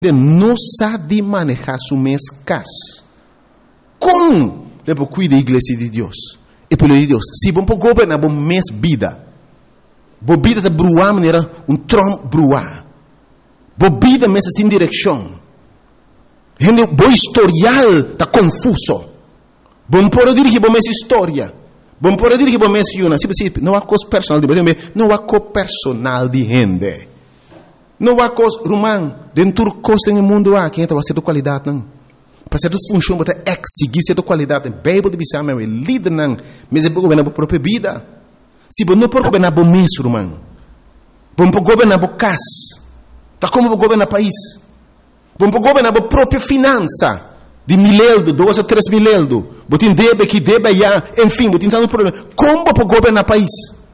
não sabe manejar su mês casa. Como? Lepo cuida a igreja de Deus. E pelo de Deus, se vamos governar bom mês vida, boa vida está bruar maneira trom bruar, boa vida mês sem direção, gente bom historial está confuso, bom por dirigir bom mês história, bom por dirigir bom mês una, não há coisa personal de não há coisa personal de gente, não há coisa romano dentro do costo no mundo há quem está fazendo qualidade não. Para ser função, para exigir certa qualidade. A Bíblia diz que é líder, mas é para governar a própria vida. Se você não pode governar o mês, irmão, você pode governar a casa, tá como para governar o país, você pode governar a própria finança, de 1.000 euros, 2 a 3 mil euros, você tem débito aqui, débito já, enfim, você tem tanto problema. Como para governar o país?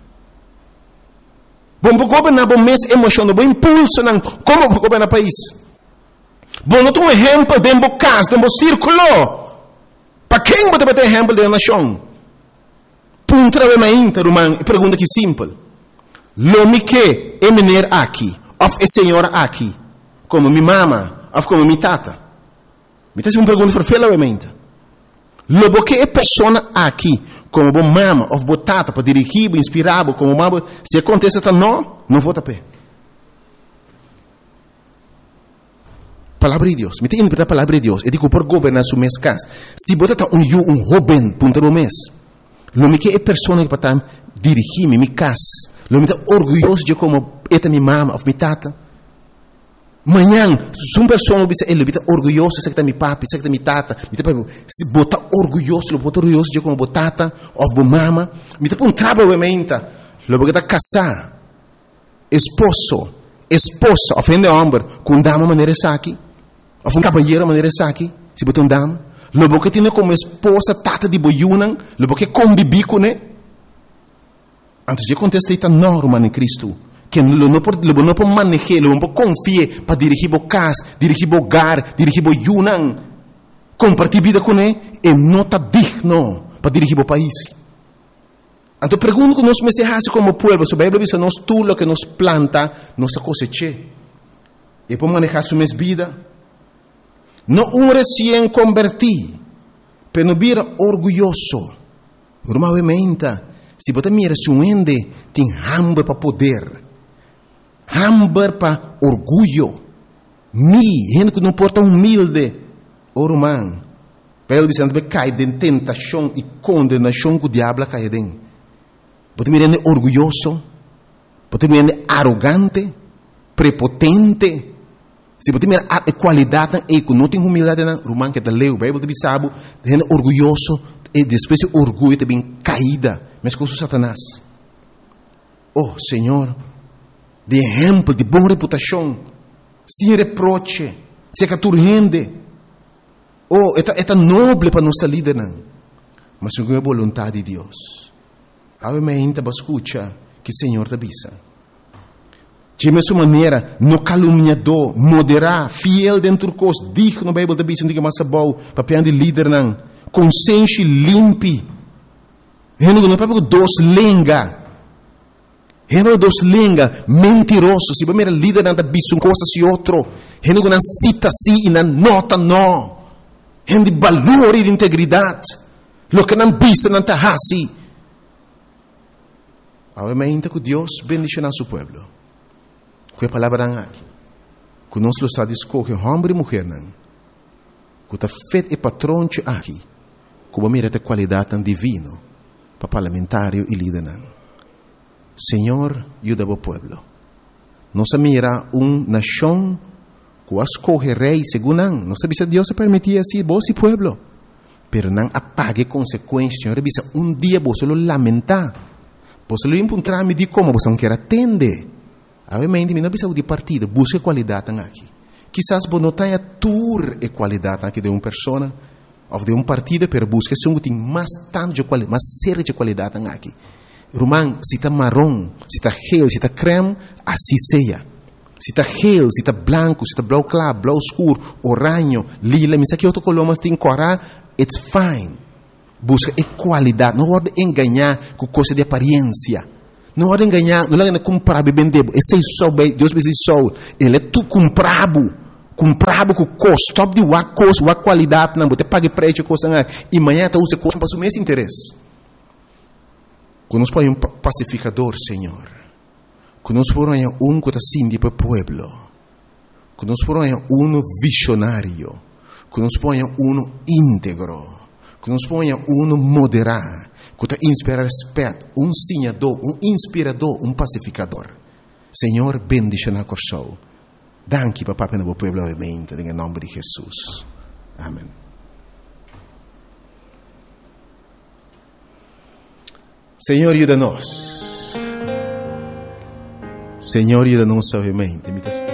Você pode governar o mês emocional, o impulso, como para governar o país? Bom, não tem um exemplo dentro da casa, dentro do círculo. Para quem você vai ter exemplo dentro da nação? Punta de mainta, irmão, pergunta aqui simples. Lo que é menino aqui, ou é senhora aqui, como minha mama, ou como minha tata? Me tem uma pergunta para fela ou mainta? Lo que é pessoa aqui, como minha mama, ou minha tata, para dirigir, inspirar, como mama, se acontece, não vou tapar. Palavra de Deus. Me tem a palavra de Deus. Eu digo por governar su mês casa. Se você está um jovem, punta do mês, lo que é pessoa que para dirigir minha casa, lo que é orgulhoso de como esta minha mama ou minha tata. Manhã, se uma pessoa ele está orgulhoso, se que está minha papi, se que está minha tata, se bota orgulhoso de como minha tata ou minha mama, me tem um trabalho menta, lo que está casar, esposa, ofende homem, com dama maneira aqui. Ou um cabalheiro maneira aqui, se botar um dama, lobo que tem como esposa tata de boiunan, lobo que convive com ele. Antes de contestar está normal em Cristo, que lobo não pode manejar, lobo não pode confiar para dirigir o casa, dirigir o hogar, dirigir o boiunan, compartilhar vida com ele, e não está digno para dirigir o país. Então pergunto que nós mensajes como povo, a Bíblia diz que nós tudo o que nos planta, nós cosecha. E para manejar sua vida. Não um recém convertido, mas não vira orgulhoso. Normalmente, se você mira se um ende, tem hambre para poder, hambre para orgulho. Gente que não porta humilde, irmão. Pelo visto, você cai de tentação e condenação que o diabo cai dentro. Você mira orgulhoso, você mira arrogante, prepotente. Se você mirar a qualidade e não tem humildade na romana que está leu, a Bíblia diz sabe, gente orgulhoso e depois o orgulho também caída, mas com Satanás. Oh, Senhor, de exemplo de boa reputação, sem reproche, sem caturrende. Oh, é nobre para nossa líder, mas não é a vontade de Deus. Obviamente, você escuta que o Senhor te avisa. De mesma maneira, no caluniador, moderar, fiel dentro do curso, digno na Bíblia da Bíblia, não diga mais bom, papel de líder, não. Consciência limpe. Não é para dos lenga. Não dos lenga, mentiroso. Se você é líder, não é uma coisa e outro. Não cita assim e não nota, não. Não de valor e de integridade. Lo que não bisa, não está assim. Obviamente que Deus bendice a seu povo. Que a palavra aqui, que nós está escolhe homem e mulher, que está feito e patrão aqui, que vai mirar a qualidade tão divina para parlamentário e líder. Senhor, ajuda o povo. Nós mira nação que escolhe rei segundo não sabe se Deus se permitia assim, vos e povo, pero não apague consequências. Senhor, dia você lo lamentar, você lo encontrar me diz como você não quer atender. Obviamente, não precisa de partido, busca qualidade aqui. Quizás você não tenha tour e qualidade aqui de uma pessoa ou de um partido, mas busca se tem mais tanto de qualidade, mais séria de qualidade aqui. Irmão, se está marrom, se está gel, se está creme, assim seja. Se está gel, se está branco, se está blau claro, blau escuro, oranho, lila, mas aqui outro color, mas tem corar, it's fine. Busca qualidade, não pode enganar com coisa de aparência. Não há de enganar, não há de comprar, vender. Esse é só, Deus diz só, ele é tu comprado comprava com custo, top de uma coisa, uma qualidade, não, você paga preço, coisa, e amanhã você usa coisa para o mesmo interesse. Quando nós põe um pacificador, Senhor, quando nós põe um que está sindi para o povo, quando nós põe um visionário, quando nós põe um íntegro, quando nós põe um moderado, que está inspira respeito, um sinhador, um inspirador, um pacificador. Senhor, bendice na corso. Danke, papà, per il popolo, ovviamente, nel nome di Gesù. Amen. Senhor, ajuda-nos. Senhor, ajuda-nos, ovviamente.